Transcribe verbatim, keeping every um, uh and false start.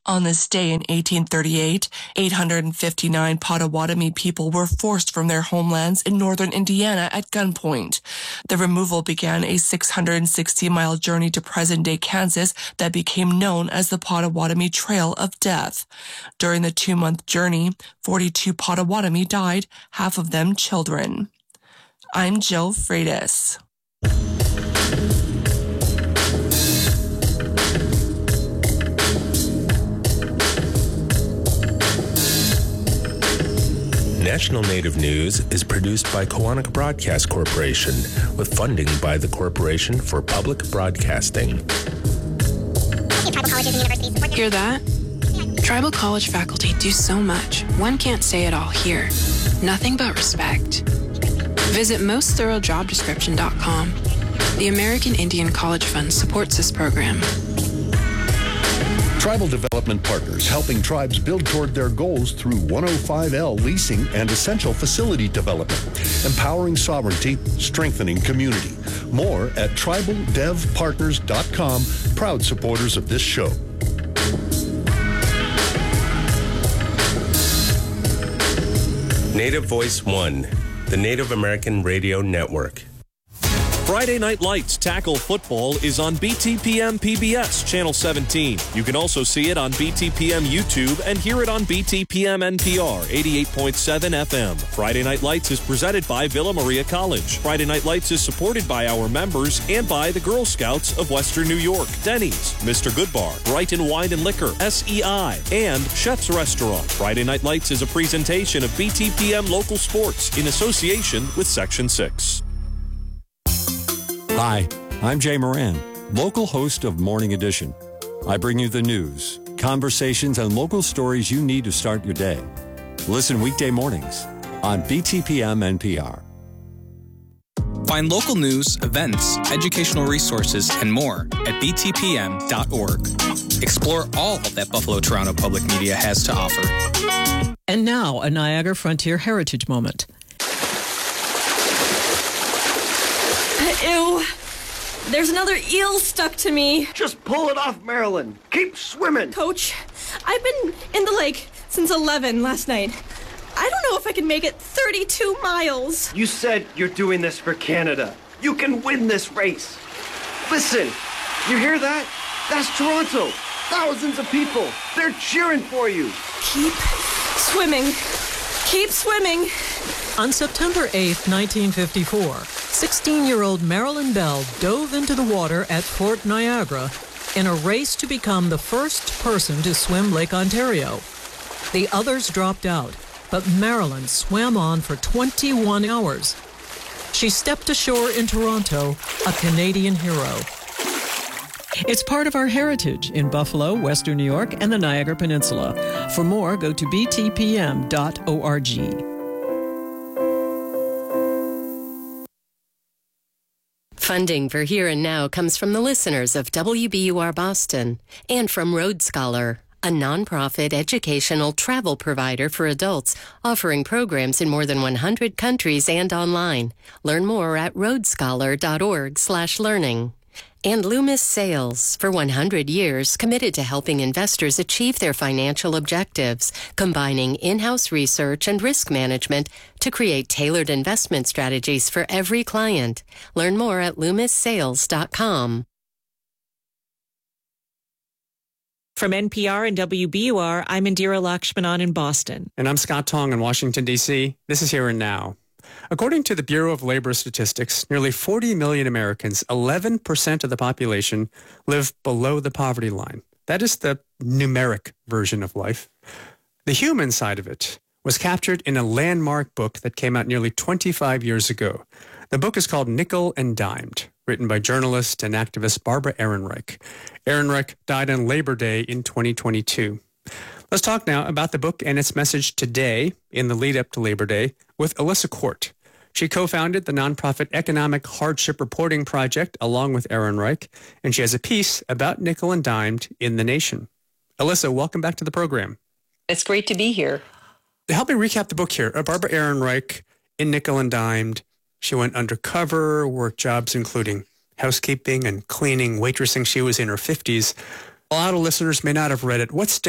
On this day in eighteen thirty-eight, eight hundred fifty-nine Potawatomi people were forced from their homelands in northern Indiana at gunpoint. The removal began a six hundred sixty mile journey to present-day Kansas that became known as the Potawatomi Trail of Death. During the two-month journey, forty-two Potawatomi died, half of them children. I'm Jill Freitas. National Native News is produced by Koahnic Broadcast Corporation with funding by the Corporation for Public Broadcasting. Hear that? Tribal college faculty do so much. One can't say it all here. Nothing but respect. Visit most thorough job description dot com. The American Indian College Fund supports this program. Tribal Development Partners, helping tribes build toward their goals through one oh five L leasing and essential facility development, empowering sovereignty, strengthening community. More at tribal dev partners dot com, proud supporters of this show. Native Voice One, the Native American Radio Network. Friday Night Lights Tackle Football is on B T P M P B S Channel seventeen. You can also see it on B T P M YouTube and hear it on B T P M N P R eighty-eight point seven F M. Friday Night Lights is presented by Villa Maria College. Friday Night Lights is supported by our members and by the Girl Scouts of Western New York, Denny's, Mister Goodbar, Brighton Wine and Liquor, S E I, and Chef's Restaurant. Friday Night Lights is a presentation of B T P M Local Sports in association with Section six. Hi, I'm Jay Moran, local host of Morning Edition. I bring you the news, conversations, and local stories you need to start your day. Listen weekday mornings on B T P M N P R. Find local news, events, educational resources, and more at b t p m dot org. Explore all that Buffalo Toronto Public Media has to offer. And now, a Niagara Frontier Heritage Moment. Ew. There's another eel stuck to me. Just pull it off, Marilyn. Keep swimming. Coach, I've been in the lake since eleven last night. I don't know if I can make it thirty-two miles. You said you're doing this for Canada. You can win this race. Listen, you hear that? That's Toronto. Thousands of people. They're cheering for you. Keep swimming. Keep swimming. On September eighth, nineteen fifty-four, sixteen-year-old Marilyn Bell dove into the water at Fort Niagara in a race to become the first person to swim Lake Ontario. The others dropped out, but Marilyn swam on for twenty-one hours. She stepped ashore in Toronto, a Canadian hero. It's part of our heritage in Buffalo, Western New York, and the Niagara Peninsula. For more, go to b t p m dot org. Funding for Here and Now comes from the listeners of W B U R Boston and from Road Scholar, a nonprofit educational travel provider for adults offering programs in more than one hundred countries and online. Learn more at road scholar dot org slash learning. And Loomis Sales, for one hundred years, committed to helping investors achieve their financial objectives, combining in-house research and risk management to create tailored investment strategies for every client. Learn more at loomis sales dot com. From N P R and W B U R, I'm Indira Lakshmanan in Boston. And I'm Scott Tong in Washington, D C. This is Here and Now. According to the Bureau of Labor Statistics, nearly forty million Americans, eleven percent of the population, live below the poverty line. That is the numeric version of life. The human side of it was captured in a landmark book that came out nearly twenty-five years ago. The book is called Nickel and Dimed, written by journalist and activist Barbara Ehrenreich. Ehrenreich died on Labor Day in twenty twenty-two. Let's talk now about the book and its message today in the lead up to Labor Day with Alyssa Court. She co-founded the nonprofit Economic Hardship Reporting Project along with Ehrenreich, and she has a piece about nickel and dimed in The Nation. Alyssa, welcome back to the program. It's great to be here. Help me recap the book here. Barbara Ehrenreich in Nickel and Dimed. She went undercover, worked jobs including housekeeping and cleaning, waitressing. She was in her fifties. A lot of listeners may not have read it. What's